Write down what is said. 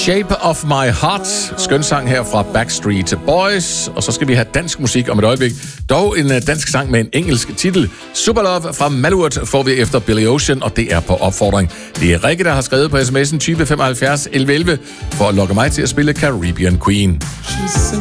Shape of My Heart. Skøn sang her fra Backstreet Boys. Og så skal vi have dansk musik om et øjeblik. Dog en dansk sang med en engelsk titel. Superlove fra Malurt får vi efter Billy Ocean, og det er på opfordring. Det er Rikke, der har skrevet på sms'en 2075 1111 for at lokke mig til at spille Caribbean Queen.